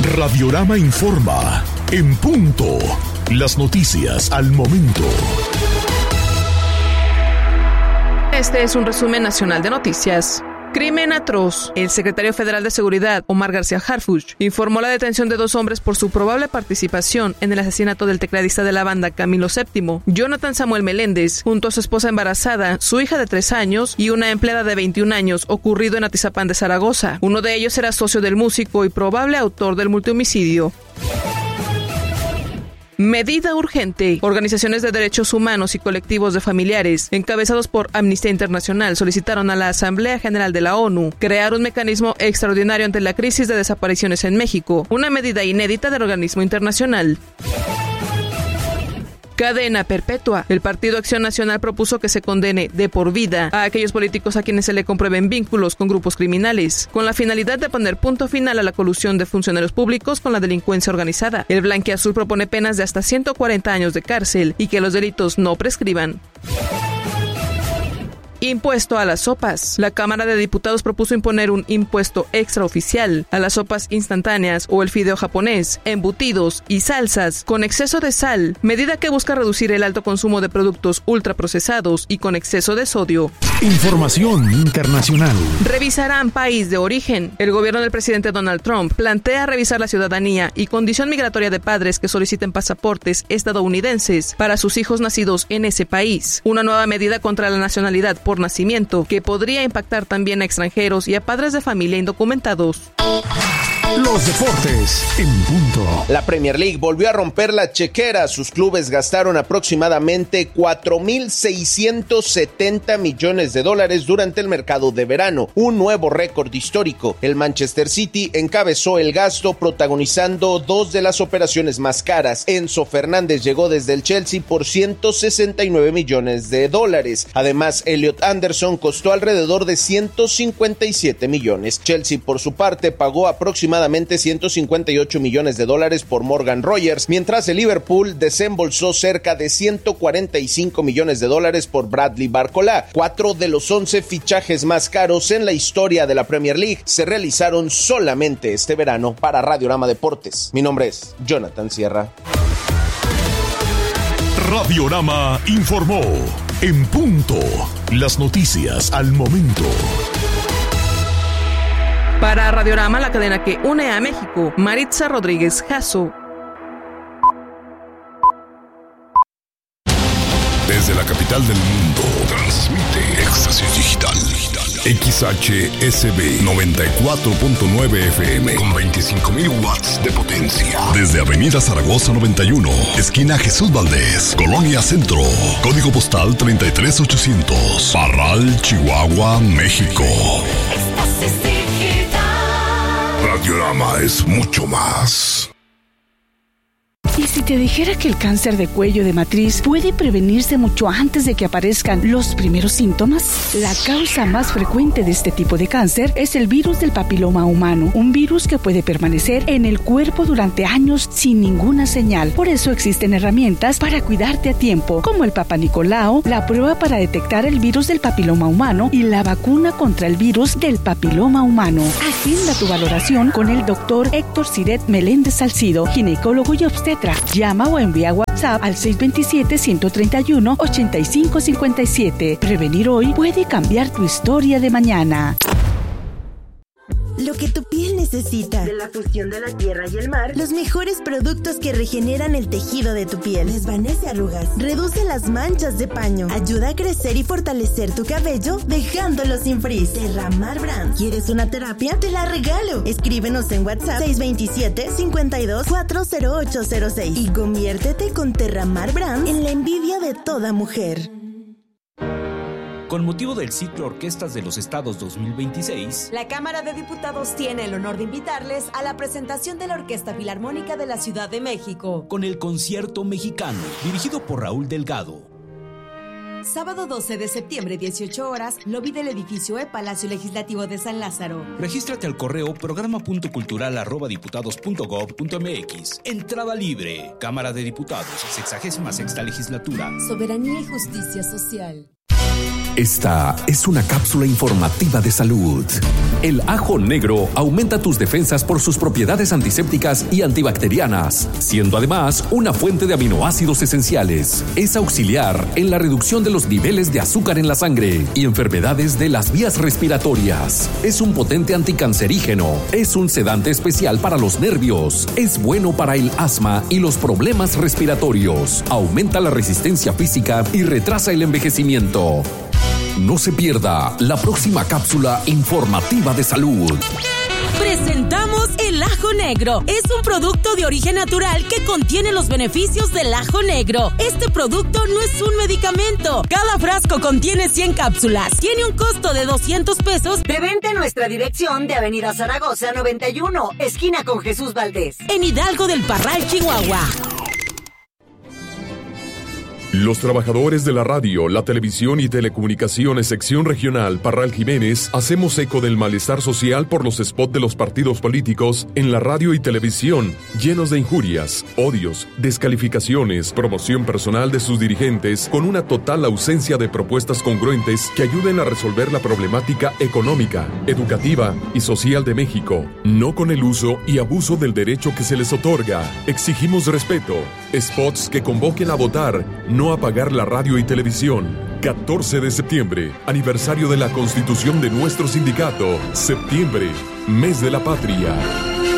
Radiorama informa. En punto. Las noticias al momento. Este es un resumen nacional de noticias. Crimen atroz. El secretario federal de Seguridad, Omar García Harfuch, informó la detención de 2 hombres por su probable participación en el asesinato del tecladista de la banda Camilo VII, Jonathan Samuel Meléndez, junto a su esposa embarazada, su hija de 3 años y una empleada de 21 años, ocurrido en Atizapán de Zaragoza. Uno de ellos era socio del músico y probable autor del multihomicidio. Medida urgente. Organizaciones de derechos humanos y colectivos de familiares, encabezados por Amnistía Internacional, solicitaron a la Asamblea General de la ONU crear un mecanismo extraordinario ante la crisis de desapariciones en México, una medida inédita del organismo internacional. Cadena perpetua. El Partido Acción Nacional propuso que se condene de por vida a aquellos políticos a quienes se le comprueben vínculos con grupos criminales, con la finalidad de poner punto final a la colusión de funcionarios públicos con la delincuencia organizada. El Blanquiazul propone penas de hasta 140 años de cárcel y que los delitos no prescriban. Impuesto a las sopas. La Cámara de Diputados propuso imponer un impuesto extraoficial a las sopas instantáneas o el fideo japonés, embutidos y salsas con exceso de sal, medida que busca reducir el alto consumo de productos ultraprocesados y con exceso de sodio. Información internacional. Revisarán país de origen. El gobierno del presidente Donald Trump plantea revisar la ciudadanía y condición migratoria de padres que soliciten pasaportes estadounidenses para sus hijos nacidos en ese país. Una nueva medida contra la nacionalidad por nacimiento que podría impactar también a extranjeros y a padres de familia indocumentados. Los deportes en punto. La Premier League volvió a romper la chequera. Sus clubes gastaron aproximadamente $4,670 millones durante el mercado de verano, un nuevo récord histórico. El Manchester City encabezó el gasto, protagonizando 2 de las operaciones más caras. Enzo Fernández llegó desde el Chelsea por $169 millones. Además, Elliot Anderson costó alrededor de $157 millones. Chelsea, por su parte, pagó aproximadamente $158 millones por Morgan Rogers, mientras el Liverpool desembolsó cerca de $145 millones por Bradley Barcola. 4 de los 11 fichajes más caros en la historia de la Premier League se realizaron solamente este verano. Para Radiorama Deportes, mi nombre es Jonathan Sierra. Radiorama informó. En punto. Las noticias al momento. Para Radiorama, la cadena que une a México, Maritza Rodríguez Jasso. Desde la capital del mundo, transmite Éxtasis Digital. XHSB 94.9 FM con 25,000 watts de potencia. Desde Avenida Zaragoza 91, esquina Jesús Valdés, Colonia Centro. Código postal 33800. Parral, Chihuahua, México. Éxtasis Digital. Radiorama es mucho más. ¿Y si te dijera que el cáncer de cuello de matriz puede prevenirse mucho antes de que aparezcan los primeros síntomas? La causa más frecuente de este tipo de cáncer es el virus del papiloma humano, un virus que puede permanecer en el cuerpo durante años sin ninguna señal. Por eso existen herramientas para cuidarte a tiempo, como el Papa Nicolau, la prueba para detectar el virus del papiloma humano y la vacuna contra el virus del papiloma humano. Agenda tu valoración con el doctor Héctor Siret Meléndez Salcido, ginecólogo y obstetra. Llama o envía WhatsApp al 627-131-8557. Prevenir hoy puede cambiar tu historia de mañana. Lo que tu piel necesita. De la fusión de la tierra y el mar. Los mejores productos que regeneran el tejido de tu piel. Desvanece arrugas. Reduce las manchas de paño. Ayuda a crecer y fortalecer tu cabello dejándolo sin frizz. Terramar Brands. ¿Quieres una terapia? Te la regalo. Escríbenos en WhatsApp 627-52-40806 y conviértete con Terramar Brands en la envidia de toda mujer. Con motivo del ciclo Orquestas de los Estados 2026, la Cámara de Diputados tiene el honor de invitarles a la presentación de la Orquesta Filarmónica de la Ciudad de México, con el Concierto Mexicano, dirigido por Raúl Delgado. Sábado 12 de septiembre, 18 horas, lobby del edificio Palacio Legislativo de San Lázaro. Regístrate al correo programa.cultural@diputados.gov.mx. Entrada libre. Cámara de Diputados, 66ª legislatura. Soberanía y justicia social. Esta es una cápsula informativa de salud. El ajo negro aumenta tus defensas por sus propiedades antisépticas y antibacterianas, siendo además una fuente de aminoácidos esenciales. Es auxiliar en la reducción de los niveles de azúcar en la sangre y enfermedades de las vías respiratorias. Es un potente anticancerígeno. Es un sedante especial para los nervios. Es bueno para el asma y los problemas respiratorios. Aumenta la resistencia física y retrasa el envejecimiento. No se pierda la próxima cápsula informativa de salud. Presentamos el ajo negro. Es un producto de origen natural que contiene los beneficios del ajo negro. Este producto no es un medicamento. Cada frasco contiene 100 cápsulas. Tiene un costo de 200 pesos. De venta en nuestra dirección de Avenida Zaragoza 91, esquina con Jesús Valdés. En Hidalgo del Parral, Chihuahua. Los trabajadores de la radio, la televisión y telecomunicaciones sección regional Parral Jiménez hacemos eco del malestar social por los spots de los partidos políticos en la radio y televisión, llenos de injurias, odios, descalificaciones, promoción personal de sus dirigentes, con una total ausencia de propuestas congruentes que ayuden a resolver la problemática económica, educativa y social de México, no con el uso y abuso del derecho que se les otorga. Exigimos respeto, spots que convoquen a votar, no apagar la radio y televisión. 14 de septiembre, aniversario de la constitución de nuestro sindicato. Septiembre, mes de la patria.